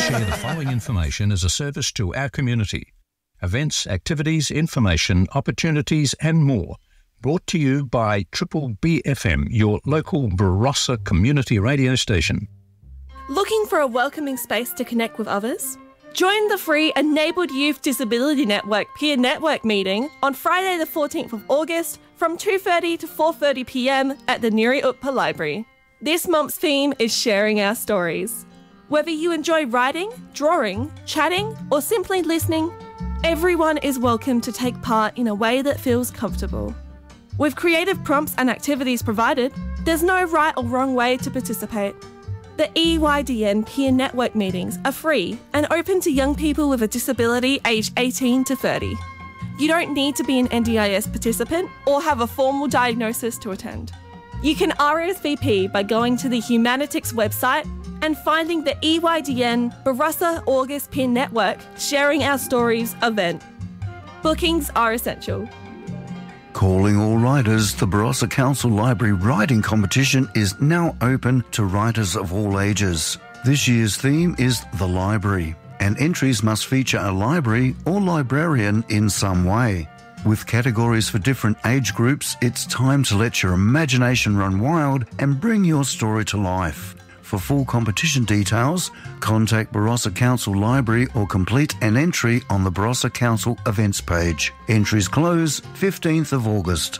share the following information as a service to our community. Events, activities, information, opportunities and more. Brought to you by Triple BFM, your local Barossa community radio station. Looking for a welcoming space to connect with others? Join the free Enabled Youth Disability Network Peer Network meeting on Friday the 14th of August from 2:30 to 4:30 p.m. at the Nuri Utpa Library. This month's theme is sharing our stories. Whether you enjoy writing, drawing, chatting or simply listening, everyone is welcome to take part in a way that feels comfortable. With creative prompts and activities provided, there's no right or wrong way to participate. The EYDN Peer Network meetings are free and open to young people with a disability aged 18 to 30. You don't need to be an NDIS participant or have a formal diagnosis to attend. You can RSVP by going to the Humanitics website and finding the EYDN Barossa August Peer Network Sharing Our Stories event. Bookings are essential. Calling all writers, the Barossa Council Library Writing Competition is now open to writers of all ages. This year's theme is The Library, and entries must feature a library or librarian in some way. With categories for different age groups, it's time to let your imagination run wild and bring your story to life. For full competition details, contact Barossa Council Library or complete an entry on the Barossa Council events page. Entries close 15th of August.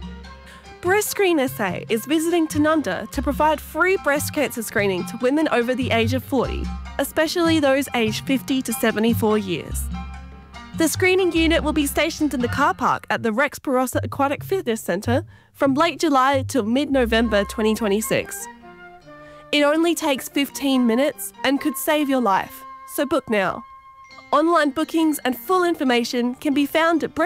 Breast Screen SA is visiting Tanunda to provide free breast cancer screening to women over the age of 40, especially those aged 50 to 74 years. The screening unit will be stationed in the car park at the Rex Barossa Aquatic Fitness Centre from late July till mid-November 2026. It only takes 15 minutes and could save your life, so book now. Online bookings and full information can be found at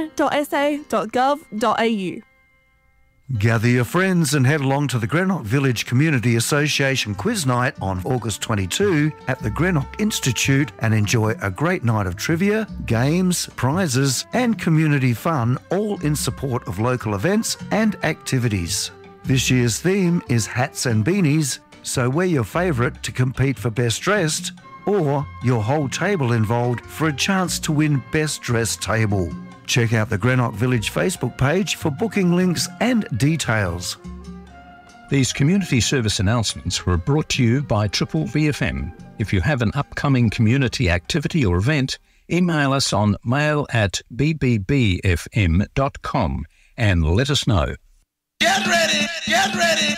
breastscreen.sa.gov.au. Gather your friends and head along to the Greenock Village Community Association Quiz Night on August 22 at the Greenock Institute and enjoy a great night of trivia, games, prizes and community fun, all in support of local events and activities. This year's theme is hats and beanies, so wear your favourite to compete for Best Dressed or your whole table involved for a chance to win Best Dressed Table. Check out the Greenock Village Facebook page for booking links and details. These community service announcements were brought to you by Triple VFM. If you have an upcoming community activity or event, email us on mail@bbbfm.com and let us know. Get ready! Get ready!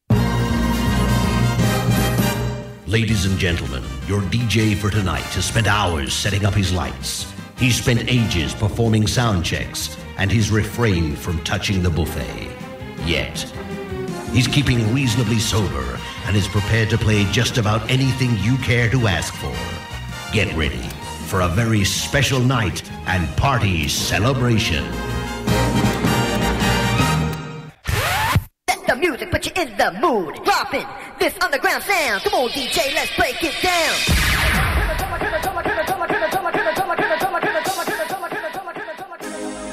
Ladies and gentlemen, your DJ for tonight has spent hours setting up his lights. He's spent ages performing sound checks, and he's refrained from touching the buffet. Yet, he's keeping reasonably sober and is prepared to play just about anything you care to ask for. Get ready for a very special night and party celebration. Let the music put you in the mood. Dropping this underground sound. Come on, DJ, let's break it down.